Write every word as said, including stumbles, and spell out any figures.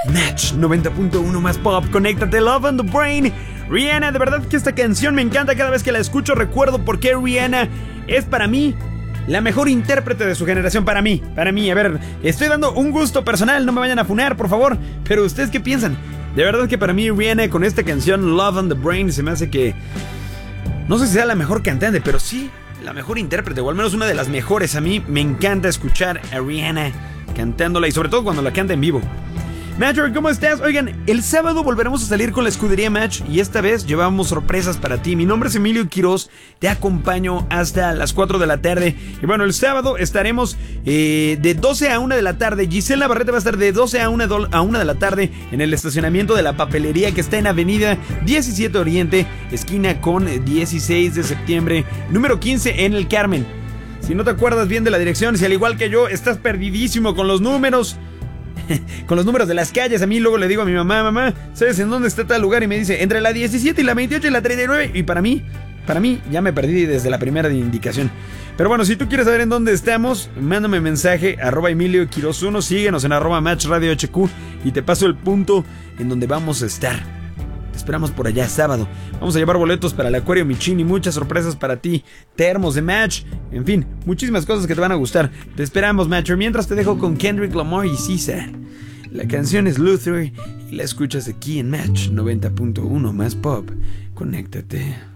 Match noventa punto uno más pop, conéctate, Love on the Brain. Rihanna, de verdad que esta canción me encanta. Cada vez que la escucho recuerdo por qué Rihanna es para mí la mejor intérprete de su generación. Para mí, para mí, a ver, estoy dando un gusto personal, no me vayan a funar, por favor. Pero ¿ustedes qué piensan? De verdad que para mí Rihanna con esta canción Love on the Brain se me hace que... no sé si sea la mejor cantante, pero sí la mejor intérprete, o al menos una de las mejores. A mí me encanta escuchar a Rihanna cantándola, y sobre todo cuando la canta en vivo. Match, ¿cómo estás? Oigan, el sábado volveremos a salir con la escudería Match, y esta vez llevamos sorpresas para ti. Mi nombre es Emilio Quiroz, te acompaño hasta las cuatro de la tarde. Y bueno, el sábado estaremos eh, de doce a una de la tarde. Giselle Navarrete va a estar de doce a una de la tarde en el estacionamiento de la papelería, que está en avenida diecisiete Oriente, esquina con dieciséis de septiembre, número quince, en el Carmen. Si no te acuerdas bien de la dirección, si al igual que yo estás perdidísimo con los números, con los números de las calles, a mí luego le digo a mi mamá, mamá, ¿sabes en dónde está tal lugar? Y me dice, entre la diecisiete y la veintiocho y la treinta y nueve. Y para mí, para mí, ya me perdí desde la primera indicación. Pero bueno, si tú quieres saber en dónde estamos, mándame mensaje, arroba Emilio Quiroz uno, síguenos en arroba Match Radio H Q y te paso el punto en donde vamos a estar. Te esperamos por allá sábado. Vamos a llevar boletos para el Acuario Michin y muchas sorpresas para ti, termos de Match, en fin, muchísimas cosas que te van a gustar. Te esperamos, Match. Mientras te dejo con Kendrick Lamar y Caesar. La canción es Luther y la escuchas aquí en Match noventa punto uno más pop. Conéctate.